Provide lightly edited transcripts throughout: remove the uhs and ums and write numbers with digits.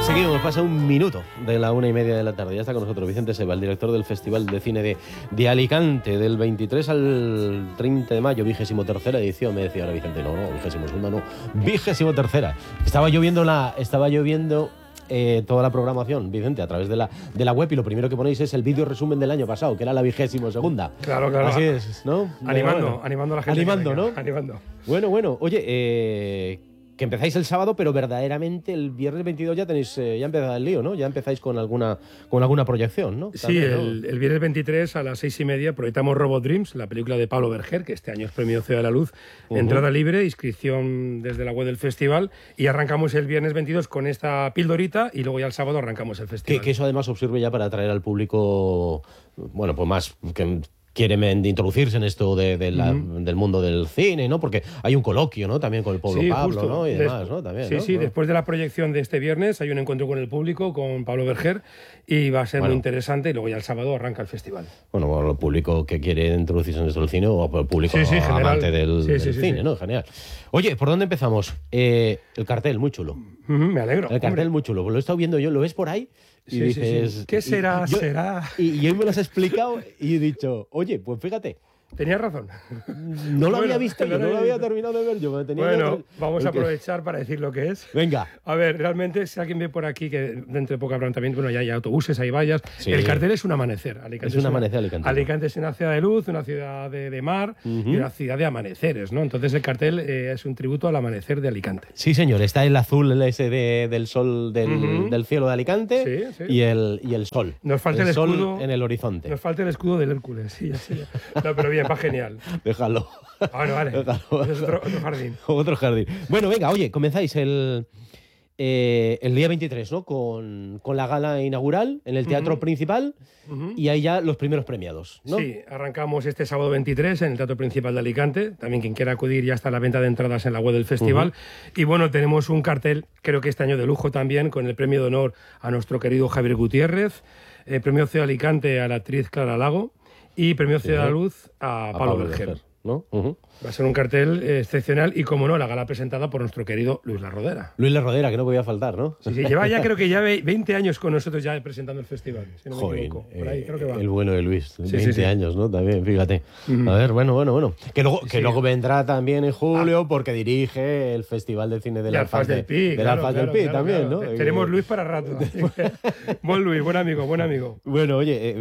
Seguimos, pasa un minuto de la 1:30 de la tarde. Ya está con nosotros Vicente Seba, el director del Festival de Cine de Alicante, del 23 al 30 de mayo, 23ª edición. Me decía ahora Vicente, no, 22ª no, 23ª. Estaba lloviendo toda la programación, Vicente, a través de la web, y lo primero que ponéis es el vídeo resumen del año pasado, que era la 22ª. Claro. Así es, ¿no? Animando a la gente. Animando, ¿no? Animando. Bueno. Oye, que empezáis el sábado, pero verdaderamente el viernes 22 ya tenéis ya empezado el lío, ¿no? Ya empezáis con alguna proyección, ¿no? Sí, también, ¿no? el viernes 23 a las 6:30 proyectamos Robot Dreams, la película de Pablo Berger, que este año es premio Ciudad de la Luz. Entrada libre, inscripción desde la web del festival, y arrancamos el viernes 22 con esta pildorita, y luego ya el sábado arrancamos el festival. Que eso además os sirve ya para atraer al público, bueno, pues más que quieren introducirse en esto del mundo del cine, ¿no? Porque hay un coloquio, ¿no? También con el Pablo, justo, ¿no? Y demás, ¿no? También, sí, ¿no? sí, después de la proyección de este viernes hay un encuentro con el público, con Pablo Berger, y va a ser muy interesante, y luego ya el sábado arranca el festival. Bueno, el público que quiere introducirse en esto del cine, o el público amante del cine, ¿no? Genial. Oye, ¿por dónde empezamos? El cartel, muy chulo. Me alegro. El cartel, muy chulo. Lo he estado viendo yo, ¿lo ves por ahí? Y dices, sí. ¿Qué será? Y hoy me lo has explicado y he dicho, oye, pues fíjate. Tenías razón. No lo había visto yo, no lo había terminado de ver yo. Vamos a aprovechar para decir lo que es. Venga. A ver, realmente, si alguien ve por aquí que dentro de poco habrán también, bueno, ya hay autobuses, hay vallas. Sí. El cartel es un amanecer. Alicante es un amanecer, Alicante. Alicante es una ciudad de luz, una ciudad de mar y una ciudad de amaneceres, ¿no? Entonces el cartel es un tributo al amanecer de Alicante. Sí, señor. Está el azul ese del sol del cielo de Alicante y el sol. Nos falta el sol escudo en el horizonte. Nos falta el escudo del Hércules. Sí. No, pero bien, va genial. Déjalo. Bueno, vale. Déjalo. Es otro jardín. Otro jardín. Bueno, venga, oye, comenzáis el día 23, ¿no? Con la gala inaugural en el Teatro Principal y ahí ya los primeros premiados, ¿no? Sí, arrancamos este sábado 23 en el Teatro Principal de Alicante. También quien quiera acudir, ya está la venta de entradas en la web del festival. Y bueno, tenemos un cartel, creo que este año de lujo también, con el premio de honor a nuestro querido Javier Gutiérrez, premio Ciudad de Alicante a la actriz Clara Lago y premio Ciudad de la Luz a Pablo Berger, ¿no? Va a ser un cartel excepcional y, como no, la gala presentada por nuestro querido Luis Larrodera. Luis Larrodera, que no podía faltar, ¿no? Sí, lleva ya, creo que ya 20 años con nosotros ya presentando el festival, si no me equivoco. Por ahí creo que va. El bueno de Luis, 20 años, ¿no? También, fíjate. A ver, bueno. Que luego vendrá también en julio porque dirige el Festival de Cine del Alfaz del Pi. Del Alfaz del Pi también, ¿no? Tenemos Luis para rato. Buen Luis, buen amigo. Bueno,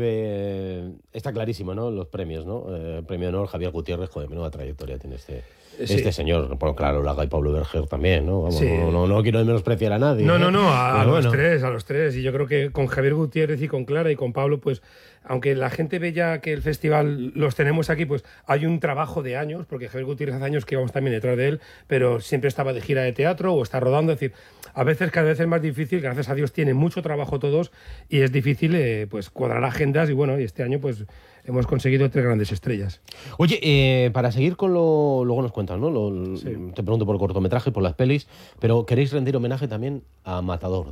oye, está clarísimo, ¿no? Los premios, ¿no? Premio de honor Javier Gutiérrez, joder, menuda trayectoria tiene este señor. Bueno, claro, Laga y Pablo Berger también, ¿no? Vamos, no quiero menospreciar a nadie. No, a los tres. Y yo creo que con Javier Gutiérrez y con Clara y con Pablo, pues, aunque la gente ve ya que el festival los tenemos aquí, pues hay un trabajo de años, porque Javier Gutiérrez hace años que íbamos también detrás de él, pero siempre estaba de gira de teatro o está rodando. Es decir, a veces, cada vez es más difícil, gracias a Dios tienen mucho trabajo todos y es difícil pues cuadrar agendas, y bueno, y este año pues hemos conseguido 3 grandes estrellas. Oye, para seguir con luego nos cuentas, ¿no? Te pregunto por cortometraje, por las pelis, pero queréis rendir homenaje también a Matador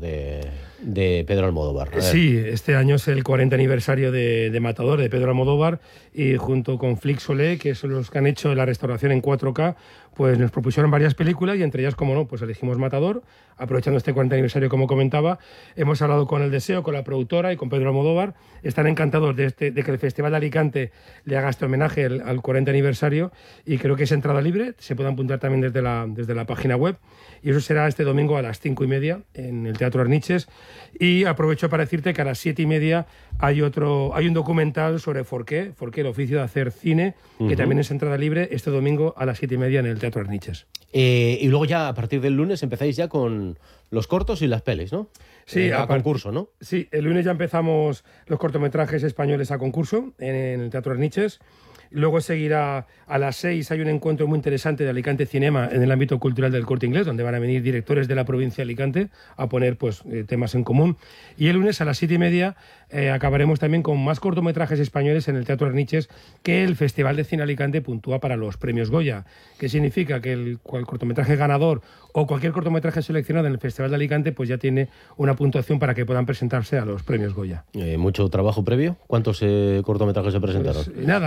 de Pedro Almodóvar. Sí, este año es el 40 aniversario de Matador, de Pedro Almodóvar, y junto con Flixolé, que son los que han hecho la restauración en 4K, pues nos propusieron varias películas y entre ellas, como no, pues elegimos Matador, aprovechando este 40 aniversario, como comentaba. Hemos hablado con El Deseo, con la productora y con Pedro Almodóvar. Están encantados de que el Festival de Alicante le haga este homenaje al 40 aniversario, y creo que es entrada libre, se puede apuntar también desde la página web, y eso será este domingo a las 5:30 en el Teatro Arniches. Y aprovecho para decirte que a las 7:30 hay un documental sobre Forqué, el oficio de hacer cine, que también es entrada libre, este domingo a las 7:30 en el Teatro Arniches. Y luego ya a partir del lunes empezáis ya con los cortos y las pelis, ¿no? Sí, a concurso, ¿no? Sí, el lunes ya empezamos los cortometrajes españoles a concurso en el Teatro Arniches. Luego seguirá a las 6, hay un encuentro muy interesante de Alicante Cinema en el ámbito cultural del Corte Inglés, donde van a venir directores de la provincia de Alicante a poner pues temas en común. Y el lunes a las 7:30 acabaremos también con más cortometrajes españoles en el Teatro Arniches, que el Festival de Cine Alicante puntúa para los premios Goya, que significa que el cortometraje ganador o cualquier cortometraje seleccionado en el Festival de Alicante pues ya tiene una puntuación para que puedan presentarse a los premios Goya. ¿Mucho trabajo previo? ¿Cuántos cortometrajes se presentaron? Pues, nada, muy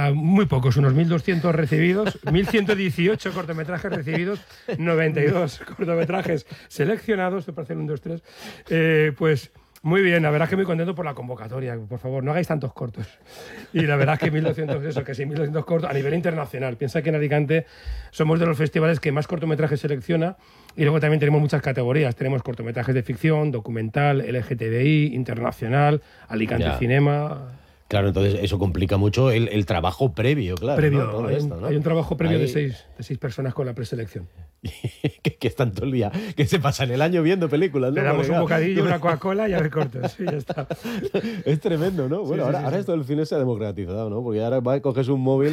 pocos, unos 1.200 recibidos, 1.118 cortometrajes recibidos, 92 cortometrajes seleccionados, para hacer un 2, 3, pues... Muy bien, la verdad es que muy contento por la convocatoria. Por favor, no hagáis tantos cortos. Y la verdad es que 1.200, eso, que sí, 1.200 cortos a nivel internacional. Piensa que en Alicante somos de los festivales que más cortometrajes selecciona y luego también tenemos muchas categorías. Tenemos cortometrajes de ficción, documental, LGTBI, internacional, Alicante Cinema... Claro, entonces eso complica mucho el trabajo previo, claro. Previo, ¿no? ¿no? Hay un trabajo previo de seis personas con la preselección. que están todo el día, que se pasan el año viendo películas, ¿no? Le damos un bocadillo, una Coca-Cola y a ver cortos, y ya está. Es tremendo, ¿no? Bueno, ahora esto del cine se ha democratizado, ¿no? Porque ahora coges un móvil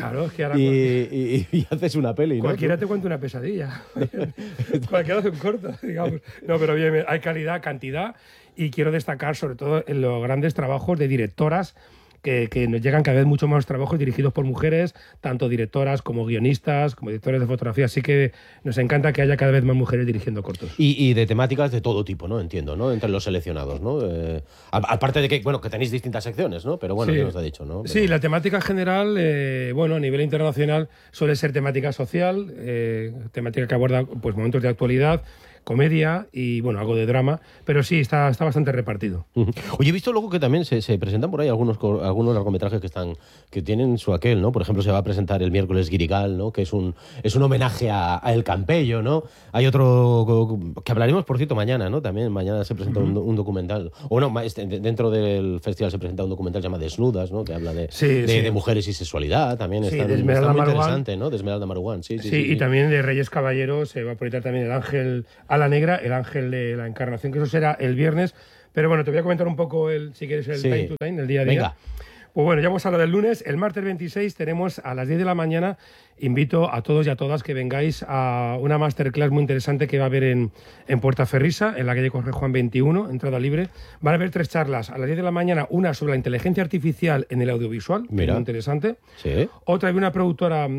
y haces una peli, ¿no? Cualquiera te cuenta una pesadilla. Cualquiera hace un corto, digamos. No, pero bien, hay calidad, cantidad, y quiero destacar sobre todo en los grandes trabajos de directoras que nos llegan cada vez mucho más trabajos dirigidos por mujeres, tanto directoras como guionistas, como directores de fotografía, así que nos encanta que haya cada vez más mujeres dirigiendo cortos. Y de temáticas de todo tipo, ¿no? Entiendo, ¿no? Entre los seleccionados, ¿no? Aparte de que, bueno, que tenéis distintas secciones, ¿no? Pero bueno, sí. ya nos ha dicho, ¿no? Pero... Sí, la temática general, bueno, a nivel internacional suele ser temática social, temática que aborda pues momentos de actualidad, comedia y, bueno, algo de drama, pero sí, está bastante repartido. Oye, he visto luego que también se presentan por ahí algunos largometrajes que tienen su aquel, ¿no? Por ejemplo, se va a presentar el miércoles Guirigal, ¿no? Que es un homenaje a El Campello, ¿no? Hay otro que hablaremos, por cierto, mañana, ¿no? También mañana se presenta un documental. O no, dentro del festival se presenta un documental llamado Desnudas, ¿no? Que habla de mujeres y sexualidad. También está muy interesante, ¿no? De Esmeralda Maruán, sí. Y también de Reyes Caballeros se va a proyectar también El Ángel a la Negra, El Ángel de la Encarnación, que eso será el viernes. Pero bueno, te voy a comentar un poco, si quieres, el time to time, el día a día. Venga. Pues bueno, ya hemos hablado del lunes. El martes 26 tenemos a las 10 de la mañana. Invito a todos y a todas que vengáis a una masterclass muy interesante que va a haber en Puerta Ferrisa, en la calle Jorge Juan 21, entrada libre. Van a haber 3 charlas. A las 10 de la mañana, una sobre la inteligencia artificial en el audiovisual, muy interesante. Sí. Otra de una productora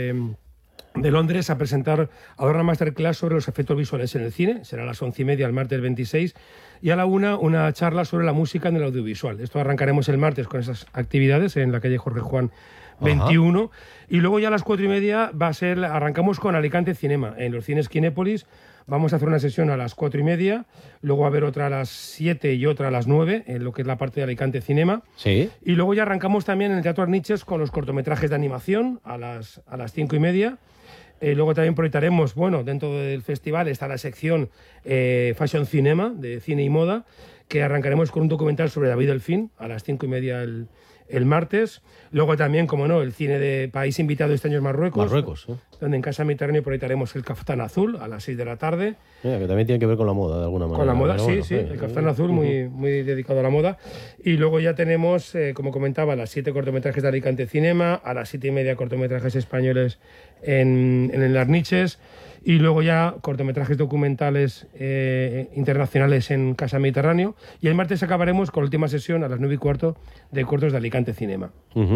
de Londres a dar una masterclass sobre los efectos visuales en el cine. Será a las 11:30 el martes 26. Y a la una charla sobre la música en el audiovisual. Esto arrancaremos el martes con esas actividades en la calle Jorge Juan 21. Ajá. Y luego ya a las 4:30 arrancamos con Alicante Cinema. En los cines Kinépolis vamos a hacer una sesión a las 4:30. Luego va a haber otra a las 7 y otra a las 9, en lo que es la parte de Alicante Cinema. Sí. Y luego ya arrancamos también en el Teatro Arniches con los cortometrajes de animación a las 5:30. Luego también proyectaremos, bueno, dentro del festival está la sección Fashion Cinema, de cine y moda, que arrancaremos con un documental sobre David Delfín a las 5:30 el martes. Luego también, como no, el cine de país invitado este año es Marruecos, donde en Casa Mediterráneo proyectaremos El Caftán Azul a las 6 de la tarde. Mira, que también tiene que ver con la moda, de alguna manera. Con la moda, sí, el Caftán Azul, muy dedicado a la moda. Y luego ya tenemos, como comentaba, a las 7 cortometrajes de Alicante Cinema, a las 7:30 cortometrajes españoles en el Arniches, y luego ya cortometrajes documentales internacionales en Casa Mediterráneo. Y el martes acabaremos con la última sesión a las 9:15 de cortos de Alicante Cinema.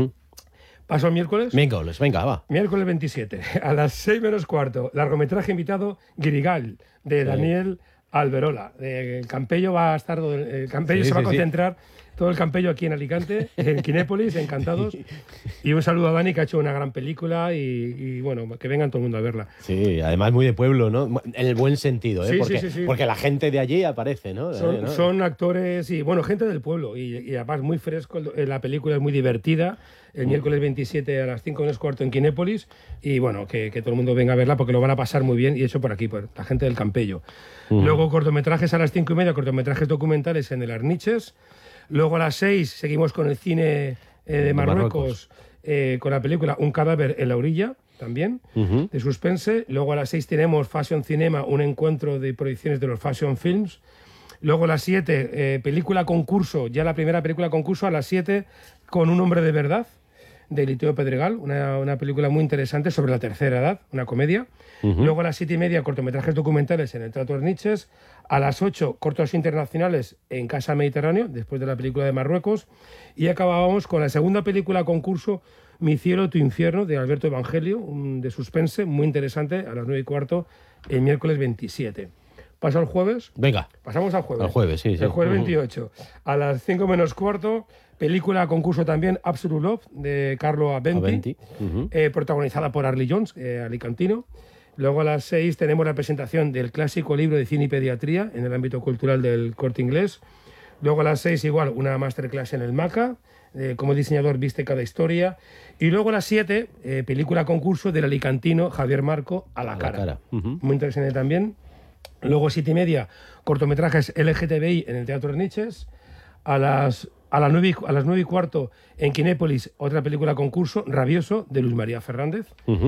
¿Paso al miércoles? Venga, va. Miércoles 27, a las 6:15, largometraje invitado Guirigal, de Daniel Alberola. El Campello va a estar... El Campello se va a concentrar... Todo el Campello aquí en Alicante, en Kinépolis, encantados. Y un saludo a Dani, que ha hecho una gran película y bueno, que vengan todo el mundo a verla. Sí, además muy de pueblo, ¿no? En el buen sentido, ¿eh? Sí. Porque la gente de allí aparece, ¿no? Son actores y, bueno, gente del pueblo. Y además muy fresco, la película es muy divertida. El miércoles 27 a las 5:15 en Kinépolis. Y bueno, que todo el mundo venga a verla porque lo van a pasar muy bien. Y hecho por aquí, por la gente del Campello. Luego cortometrajes a las 5:30, cortometrajes documentales en el Arniches. Luego a las 6 seguimos con el cine de Marruecos, con la película Un cadáver en la orilla, también, de suspense. Luego a las 6 tenemos Fashion Cinema, un encuentro de proyecciones de los Fashion Films. Luego a las 7, película concurso, ya la primera película concurso a las 7 con Un hombre de verdad, de Eliteo Pedregal, una película muy interesante sobre la tercera edad, una comedia. Luego a las 7:30, cortometrajes documentales en el Teatro Arniches. A las 8, cortos internacionales en Casa Mediterráneo, después de la película de Marruecos. Y acabábamos con la segunda película concurso, Mi cielo, tu infierno, de Alberto Evangelio, de suspense, muy interesante, a las 9:15, el miércoles 27. ¿Paso al jueves? Venga. Pasamos al jueves. Al jueves, sí. El jueves 28. A las 5 menos cuarto, película concurso también, Absolute Love, de Carlo Aventi. Protagonizada por Arlie Jones, alicantino. Luego a las 6 tenemos la presentación del clásico libro de cine y pediatría en el ámbito cultural del Corte Inglés. Luego a las 6 igual una masterclass en el MACA, como diseñador viste cada historia. Y luego a las 7, película concurso del alicantino Javier Marco, A la cara. Muy interesante también. Luego 7:30, cortometrajes LGTBI en el Teatro Herniches. A las 9:15 en Kinépolis, otra película concurso, Rabioso, de Luis María Fernández.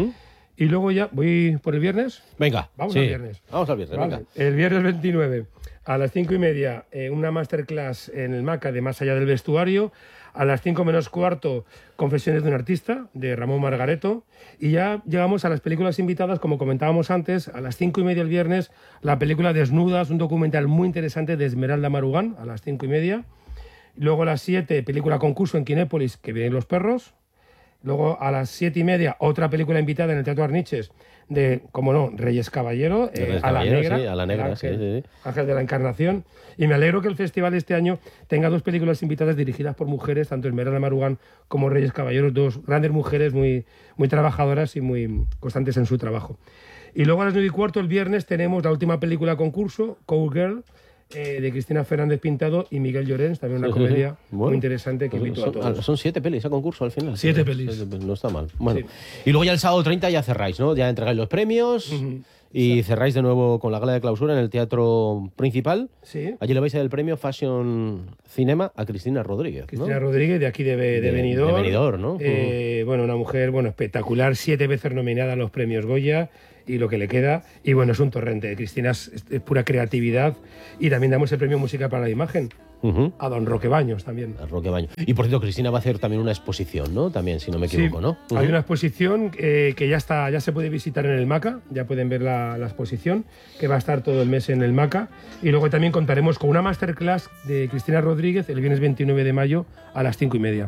Y luego ya, ¿voy por el viernes? Venga, vamos al viernes. Vamos al viernes, vale. venga. El viernes 29, a las 5:30, una masterclass en el MACA de Más allá del vestuario. A las 5 menos cuarto, Confesiones de un artista, de Ramón Margareto. Y ya llegamos a las películas invitadas, como comentábamos antes, a las 5:30 el viernes, la película Desnudas, un documental muy interesante de Esmeralda Marugán, a las 5:30. Luego a las 7, película concurso en Kinépolis, Que vienen los perros. Luego a las 7:30, otra película invitada en el Teatro Arniches de, como no, Reyes Caballero, a la negra, Ángel, Ángel de la Encarnación. Y me alegro que el festival este año tenga 2 películas invitadas dirigidas por mujeres, tanto Esmeralda Marugán como Reyes Caballero, 2 grandes mujeres muy trabajadoras y muy constantes en su trabajo. Y luego a las 9:15 el viernes tenemos la última película concurso, Cowgirl, de Cristina Fernández Pintado y Miguel Llorens, también una comedia muy interesante que invito a todos. Son 7 pelis a concurso al final. 7 pelis. No está mal. Bueno. Sí. Y luego ya el sábado 30 ya cerráis, ¿no? Ya entregáis los premios y cerráis de nuevo con la gala de clausura en el Teatro Principal. Sí. Allí le vais a dar el premio Fashion Cinema a Cristina Rodríguez, ¿no? Cristina Rodríguez, de aquí de Benidorm. De Benidorm, ¿no? Bueno, una mujer espectacular, 7 veces nominada a los premios Goya y lo que le queda. Y bueno, es un torrente. Cristina es pura creatividad. Y también damos el premio Música para la Imagen a don Roque Baños también. A Roque Baños. Y por cierto, Cristina va a hacer también una exposición, ¿no? También, si no me equivoco, ¿no? Hay una exposición que ya se puede visitar en el MACA. Ya pueden ver la exposición, que va a estar todo el mes en el MACA. Y luego también contaremos con una masterclass de Cristina Rodríguez el viernes 29 de mayo a las 5:30.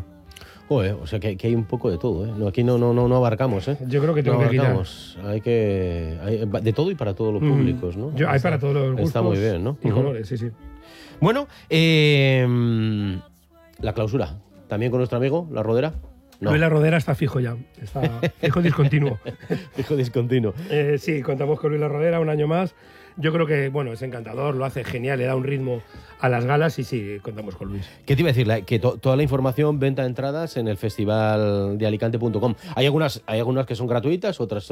O sea que hay un poco de todo, ¿eh? No, aquí no abarcamos, ¿eh? Yo creo que tengo que quitar. Hay de todo y para todos los públicos, ¿no? Hay para todos los gustos. Está muy bien, ¿no? Y colores, sí. Bueno, la clausura. ¿También con nuestro amigo, La Rodera? No. Luis La Rodera está fijo ya. Está fijo discontinuo. Fijo discontinuo. Sí, contamos con Luis La Rodera un año más. Yo creo que, es encantador, lo hace genial, le da un ritmo a las galas y sí, contamos con Luis. ¿Qué te iba a decir? Que toda la información, venta de entradas en el festival de Alicante.com. Hay algunas que son gratuitas, otras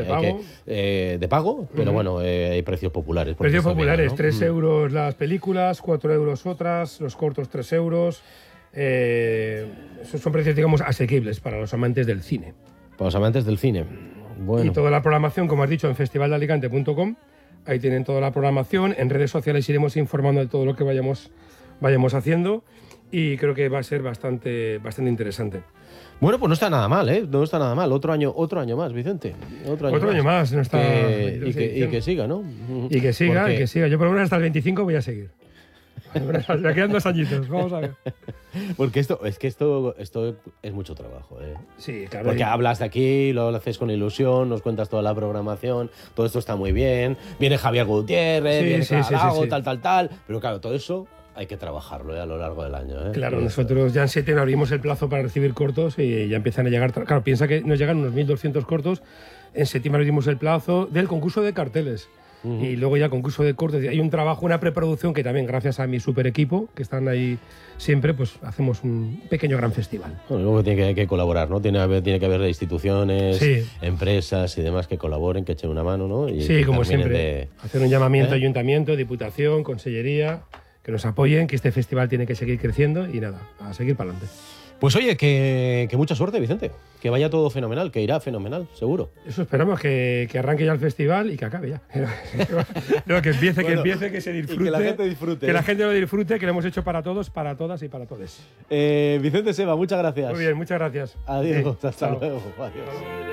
de pago, pero bueno, hay precios populares. Precios populares, bien, ¿no? 3 euros las películas, 4 euros otras, los cortos 3 euros. Esos son precios, digamos, asequibles para los amantes del cine. Para los amantes del cine. Bueno. Y toda la programación, como has dicho, en festivaldealicante.com. Ahí tienen toda la programación. En redes sociales iremos informando de todo lo que vayamos haciendo y creo que va a ser bastante interesante. Bueno, pues no está nada mal, ¿eh? No está nada mal. Otro año más, Vicente. Otro año más. No está... Y que siga, ¿no? Y que siga. Yo por lo menos hasta el 25 voy a seguir. Ya quedan 2 añitos, vamos a ver. Porque esto es mucho trabajo, ¿eh? Sí, claro. Porque hablas de aquí, lo haces con ilusión, nos cuentas toda la programación, todo esto está muy bien. Viene Javier Gutiérrez, viene Calago, tal. Pero claro, todo eso hay que trabajarlo a lo largo del año, ¿eh? Claro, nosotros ya en septiembre abrimos el plazo para recibir cortos y ya empiezan a llegar. Claro, piensa que nos llegan unos 1.200 cortos. En septiembre abrimos el plazo del concurso de carteles. Y luego ya concurso de cortes. Hay un trabajo, una preproducción que también, gracias a mi super equipo, que están ahí siempre, pues hacemos un pequeño gran festival. Bueno, luego tiene que colaborar, ¿no? Tiene que haber instituciones, empresas y demás que colaboren, que echen una mano, ¿no? Y sí, como siempre. Hacer un llamamiento a ayuntamiento, diputación, consellería, que nos apoyen, que este festival tiene que seguir creciendo y nada, a seguir para adelante. Pues oye, que mucha suerte, Vicente. Que vaya todo fenomenal, que irá fenomenal, seguro. Eso esperamos, que arranque ya el festival y que acabe ya. No, que empiece, que se disfrute. Y que la gente disfrute. Que la gente lo disfrute, que lo hemos hecho para todos, para todas y para todos. Vicente Seba, muchas gracias. Muy bien, muchas gracias. Adiós, hasta luego. Adiós.